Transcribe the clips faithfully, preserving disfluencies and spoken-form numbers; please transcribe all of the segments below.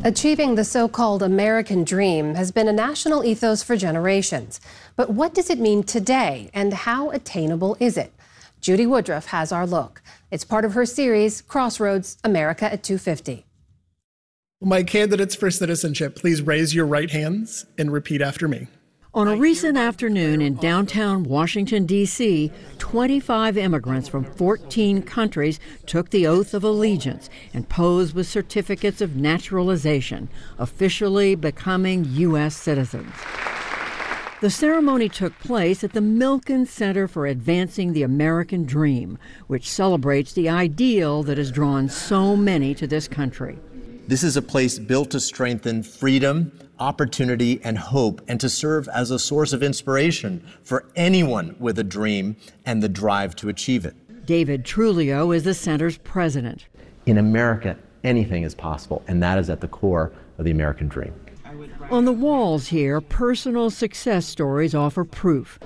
Achieving the so-called American dream has been a national ethos for generations. But what does it mean today, and how attainable is it? Judy Woodruff has our look. It's part of her series, Crossroads, America at two fifty. My candidates for citizenship, please raise your right hands and repeat after me. On a recent afternoon in downtown Washington, D C, twenty-five immigrants from fourteen countries took the oath of allegiance and posed with certificates of naturalization, officially becoming U S citizens. The ceremony took place at the Milken Center for Advancing the American Dream, which celebrates the ideal that has drawn so many to this country. This is a place built to strengthen freedom, opportunity, and hope, and to serve as a source of inspiration for anyone with a dream and the drive to achieve it. David Trulio is the center's president. In America, anything is possible, and that is at the core of the American dream. On the walls here, personal success stories offer proof,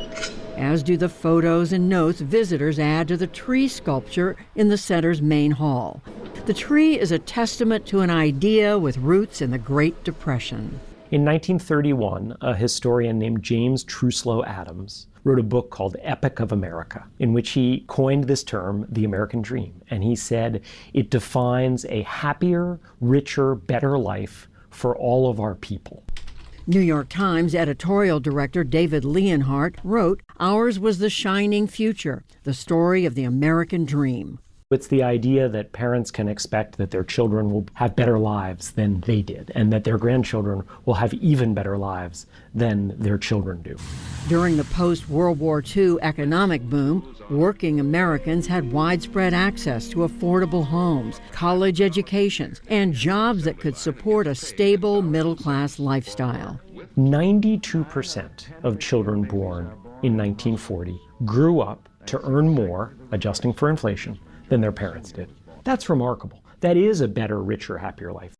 as do the photos and notes visitors add to the tree sculpture in the center's main hall. The tree is a testament to an idea with roots in the Great Depression. In nineteen thirty-one, a historian named James Truslow Adams wrote a book called Epic of America, in which he coined this term, the American dream. And he said it defines a happier, richer, better life for all of our people. New York Times editorial director David Leonhardt wrote, "Ours was the shining future, the story of the American dream." It's the idea that parents can expect that their children will have better lives than they did, and that their grandchildren will have even better lives than their children do. During the post-World War Two economic boom, working Americans had widespread access to affordable homes, college educations, and jobs that could support a stable middle-class lifestyle. ninety-two percent of children born in nineteen forty grew up to earn more, adjusting for inflation, than their parents did. That's remarkable. That is a better, richer, happier life.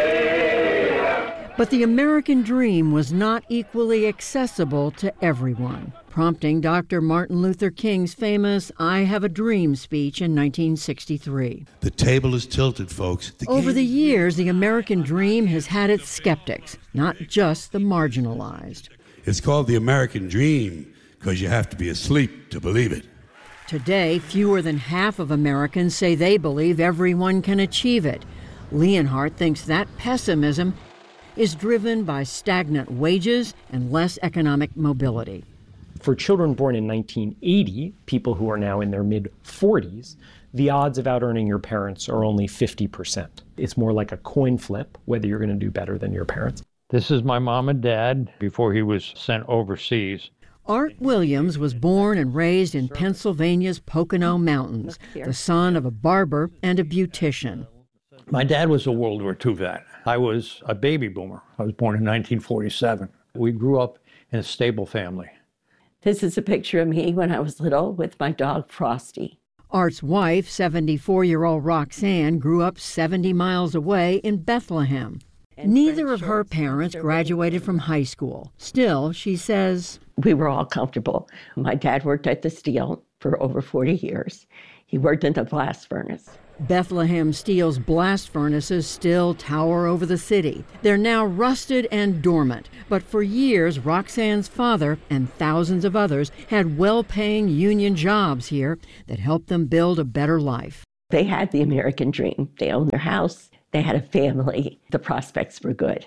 But the American dream was not equally accessible to everyone, prompting Doctor Martin Luther King's famous I Have a Dream speech in nineteen sixty-three. The table is tilted, folks. The Over game- the years, the American dream has had its skeptics, not just the marginalized. It's called the American dream because you have to be asleep to believe it. Today, fewer than half of Americans say they believe everyone can achieve it. Leonhardt thinks that pessimism is driven by stagnant wages and less economic mobility. For children born in nineteen eighty, people who are now in their mid forties, the odds of out-earning your parents are only fifty percent. It's more like a coin flip, whether you're going to do better than your parents. This is my mom and dad before he was sent overseas. Art Williams was born and raised in Pennsylvania's Pocono Mountains, the son of a barber and a beautician. My dad was a World War Two vet. I was a baby boomer. I was born in nineteen forty-seven. We grew up in a stable family. This is a picture of me when I was little with my dog Frosty. Art's wife, seventy-four-year-old Roxanne, grew up seventy miles away in Bethlehem. Neither of her parents graduated from high school. Still, she says, we were all comfortable. My dad worked at the steel for over forty years. He worked in the blast furnace. Bethlehem Steel's blast furnaces still tower over the city. They're now rusted and dormant, but for years, Roxanne's father and thousands of others had well-paying union jobs here that helped them build a better life. They had the American dream. They owned their house. They had a family. The prospects were good.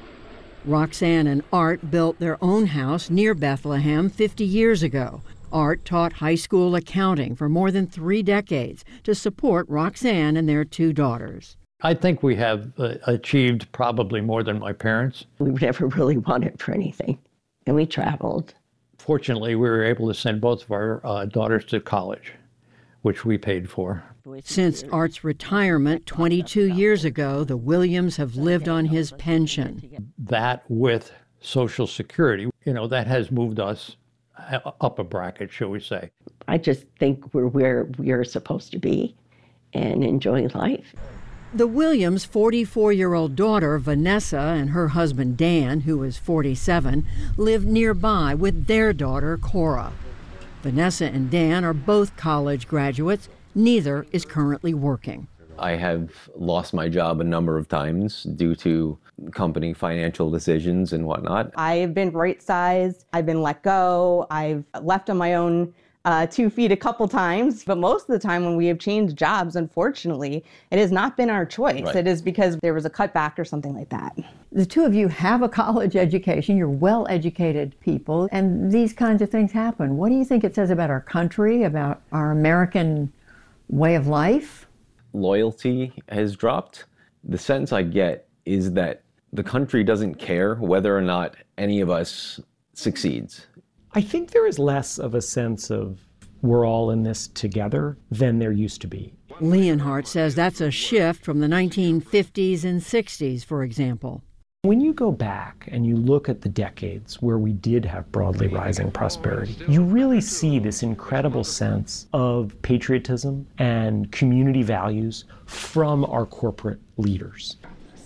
Roxanne and Art built their own house near Bethlehem fifty years ago. Art taught high school accounting for more than three decades to support Roxanne and their two daughters. I think we have uh, achieved probably more than my parents. We never really wanted for anything, and we traveled. Fortunately, we were able to send both of our uh, daughters to college, which we paid for. Since Art's retirement twenty-two years ago, the Williams have lived on his pension. That with Social Security, you know, that has moved us up a bracket, shall we say. I just think we're where we're supposed to be and enjoying life. The Williams' forty-four-year-old daughter, Vanessa, and her husband, Dan, who is forty-seven, live nearby with their daughter, Cora. Vanessa and Dan are both college graduates. Neither is currently working. I have lost my job a number of times due to company financial decisions and whatnot. I've been right-sized, I've been let go, I've left on my own uh, two feet a couple times, but most of the time when we have changed jobs, unfortunately, it has not been our choice. Right. It is because there was a cutback or something like that. The two of you have a college education, you're well-educated people, and these kinds of things happen. What do you think it says about our country, about our American way of life? Loyalty has dropped. The sense I get is that the country doesn't care whether or not any of us succeeds. I think there is less of a sense of we're all in this together than there used to be. Leonhardt says that's a shift from the nineteen fifties and sixties, for example. When you go back and you look at the decades where we did have broadly rising prosperity, you really see this incredible sense of patriotism and community values from our corporate leaders.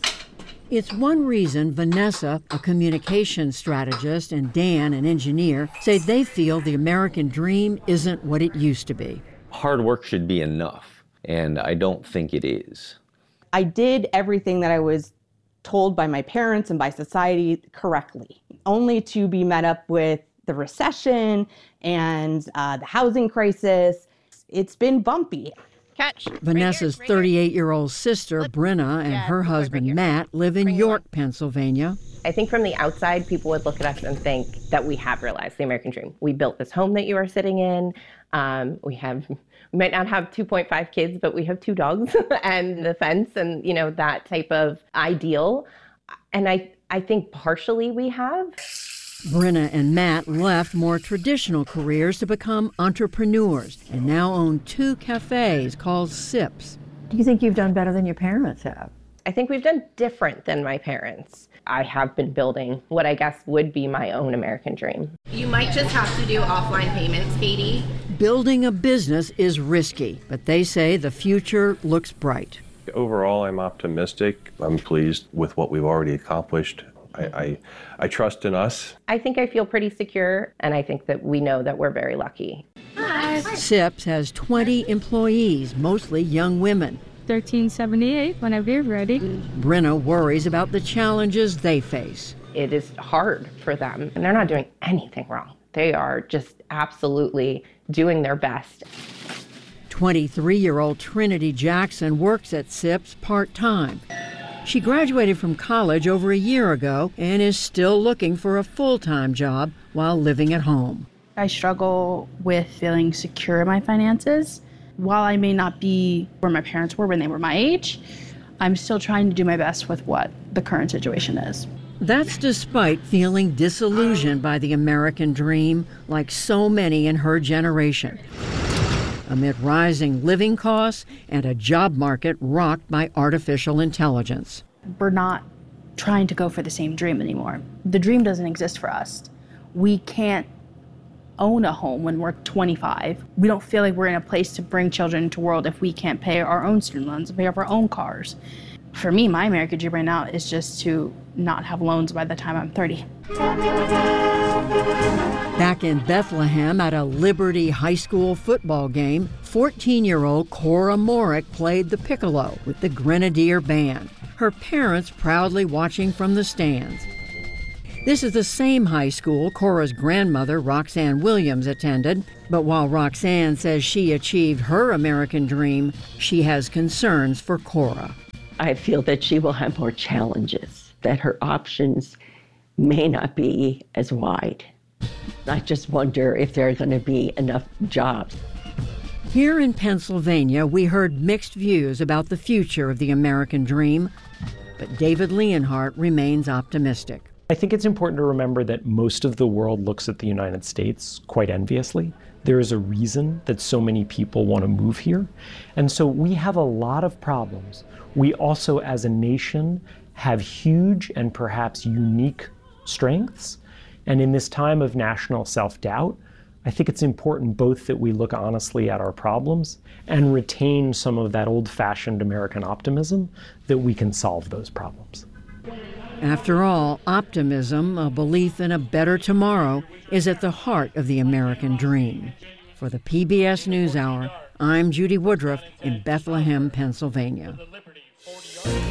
It's one reason Vanessa, a communications strategist, and Dan, an engineer, say they feel the American dream isn't what it used to be. Hard work should be enough, and I don't think it is. I did everything that I was told by my parents and by society correctly, only to be met up with the recession and uh, the housing crisis. It's been bumpy. Catch. Vanessa's thirty-eight-year-old sister, Brenna, and her husband, Matt, live in York, Pennsylvania. I think from the outside, people would look at us and think that we have realized the American dream. We built this home that you are sitting in. Um, we have, we might not have two point five kids, but we have two dogs and the fence and, you know, that type of ideal. And I, I think partially we have. Brenna and Matt left more traditional careers to become entrepreneurs and now own two cafes called Sips. Do you think you've done better than your parents have? I think we've done different than my parents. I have been building what I guess would be my own American dream. You might just have to do offline payments, Katie. Building a business is risky, but they say the future looks bright. Overall, I'm optimistic. I'm pleased with what we've already accomplished. I, I, I trust in us. I think I feel pretty secure, and I think that we know that we're very lucky. Hi. Sips has twenty employees, mostly young women. thirteen seventy-eight, whenever you're ready. Brenna worries about the challenges they face. It is hard for them, and they're not doing anything wrong. They are just absolutely doing their best. twenty-three-year-old Trinity Jackson works at Sips part-time. She graduated from college over a year ago and is still looking for a full-time job while living at home. I struggle with feeling secure in my finances. While I may not be where my parents were when they were my age, I'm still trying to do my best with what the current situation is. That's despite feeling disillusioned by the American dream, like so many in her generation, amid rising living costs and a job market rocked by artificial intelligence. We're not trying to go for the same dream anymore. The dream doesn't exist for us. We can't own a home when we're twenty-five. We don't feel like we're in a place to bring children into the world if we can't pay our own student loans and pay off our own cars. For me, my American dream right now is just to not have loans by the time I'm thirty. Back in Bethlehem at a Liberty High School football game, fourteen-year-old Cora Morick played the piccolo with the Grenadier Band, her parents proudly watching from the stands. This is the same high school Cora's grandmother, Roxanne Williams, attended. But while Roxanne says she achieved her American dream, she has concerns for Cora. I feel that she will have more challenges, that her options may not be as wide. I just wonder if there are going to be enough jobs. Here in Pennsylvania, we heard mixed views about the future of the American dream, but David Leonhardt remains optimistic. I think it's important to remember that most of the world looks at the United States quite enviously. There is a reason that so many people want to move here. And so we have a lot of problems. We also, as a nation, have huge and perhaps unique strengths. And in this time of national self-doubt, I think it's important both that we look honestly at our problems and retain some of that old-fashioned American optimism that we can solve those problems. After all, optimism, a belief in a better tomorrow, is at the heart of the American dream. For the P B S NewsHour, I'm Judy Woodruff in Bethlehem, Pennsylvania.